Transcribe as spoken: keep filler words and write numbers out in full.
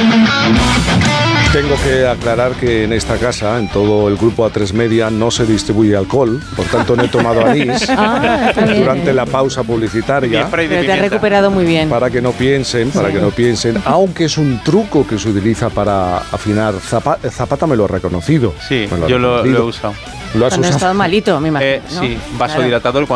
Tengo que aclarar que en esta casa, en todo el grupo A tres Media, no se distribuye alcohol, por tanto no he tomado anís Ah, durante la pausa publicitaria. Pero te has recuperado muy bien. Para que no piensen, para Sí. que no piensen, aunque es un truco que se utiliza para afinar. Zapata, Zapata me lo ha reconocido. Sí, Me lo ha yo lo, reconocido. lo he usado. ¿Lo has Cuando he usado? estado malito, me imagino. Eh, ¿no? sí, Claro. vasodilatador.